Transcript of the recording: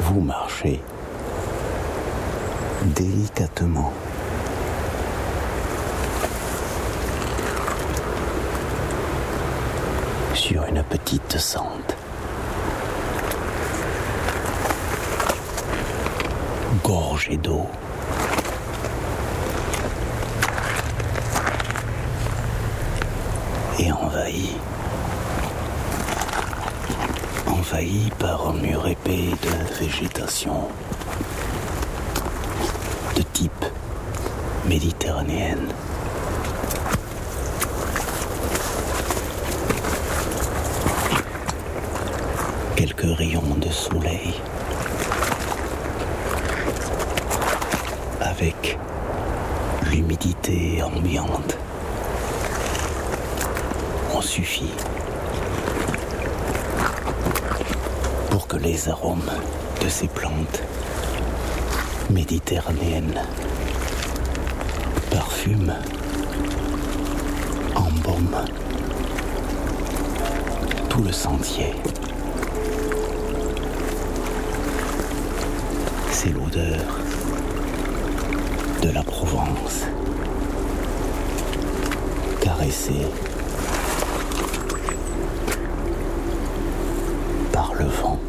Vous marchez délicatement sur une petite sente. Gorgée d'eau. Et envahi par un mur épais de végétation de type méditerranéenne. Quelques rayons de soleil avec l'humidité ambiante ont suffi pour que les arômes de ces plantes méditerranéennes parfument, embaument tout le sentier. C'est l'odeur de la Provence, caressée par le vent.